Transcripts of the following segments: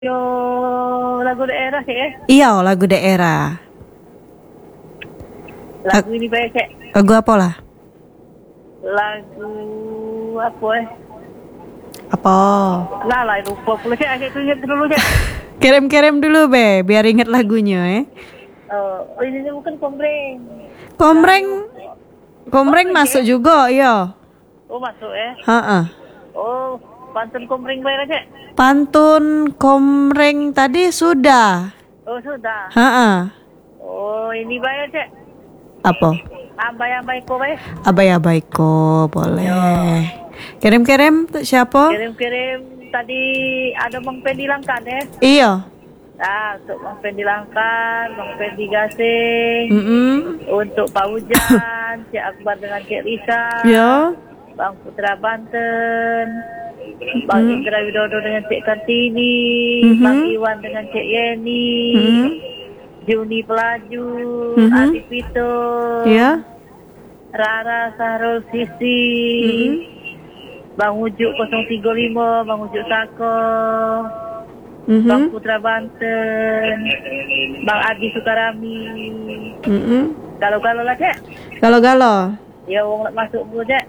Yo, lagu daerah sih ya. Iya, lagu daerah. Lagu ini baik sih. Lagu apa lah? Lagu apa Apa? Lah lupa pula sih. Asyik ingat dulu sih. Kirim-kirim dulu be, biar inget lagunya. Oh ini bukan kombreng. Komreng, komreng masuk juga, iya. Oh masuk ya. Heeh. Oh pantun kombreng baik sih. Pantun komreng tadi sudah. Oh sudah. Heeh. Oh ini baik sih. Apa? Ambai ko baik. Abai-abai ko, boleh. Kirim-kirim untuk siapa? Kirim-kirim tadi ada Bang Pendi Langkan ya. Iya. Untuk Bang Pendi Langkan, Bang Pendi Gasing, untuk Pak Hujan, Cik Akbar dengan Cik Lisa, Ya. Bang Putra Banten, Bang Indra Widodo dengan Cik Kartini, Bang Iwan dengan Cik Yeni, Juni Pelaju, Adi Pito, Ya. Rara Sahrul Sisi, Bang Ujuk 035, Bang Ujuk Sako, Bang Putra Banten, Bang Adi Sukarami. Galau-galau lah cek. Galau-galau. Ya orang nak masuk dulu cek.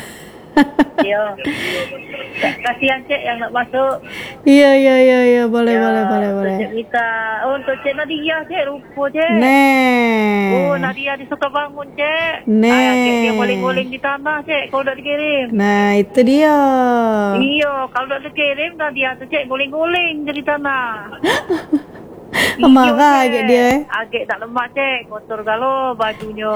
Ya. Kasihan cek yang nak masuk. Iya, boleh. Cek Mita. Oh untuk cek Nadia cek, rupa cek. Oh Nadia disuka bangun cek. Dia guling-guling di tanah cek kalau dah dikirim. Nah itu dia. Iya, kalau dah dikirim Nadia tu cek guling-guling jadi tanah. Marah agak dia. Agak tak lemak cek, kotor galau bajunya.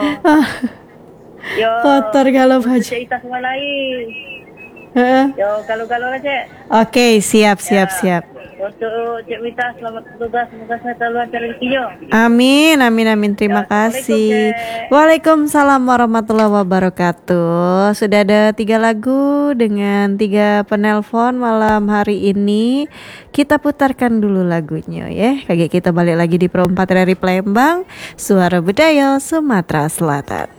Yo. Kotor galau baju. Cerita semua lain. Yo, galau-galau lah cek. Oke, siap. Untuk Cik Wita selamat bertugas, semoga sehat selalu lancar rezekinya. Amin. Terima kasih. Waalaikumsalam warahmatullahi wabarakatuh. Sudah ada 3 lagu dengan 3 penelpon malam hari ini. Kita putarkan dulu lagunya ya. Kayak kita balik lagi di Pro 4 dari Palembang, Suara Budaya Sumatera Selatan.